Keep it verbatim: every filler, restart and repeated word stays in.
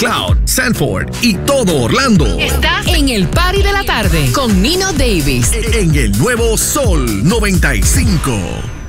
McLeod, Sanford y todo Orlando. Estás en el Party de la Tarde con Nino Davis. En el nuevo Sol noventa y cinco.